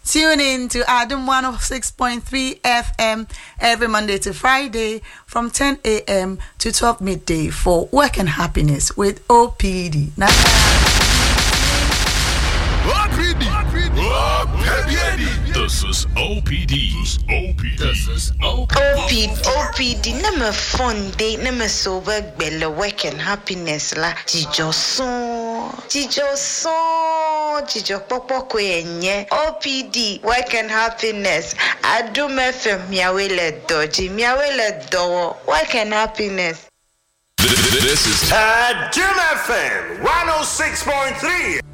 Tune in to Adam 106.3 FM every Monday to Friday from 10 a.m. to 12 midday for Work and Happiness with OPD. This is OPD. This is OPD. Nama fun day, nama sober bella Work and Happiness la. Jijo popo kwenye. OPD Work and Happiness. Adum FM miawele doji, miawele dowo. Work and Happiness. This is Adum FM 106.3.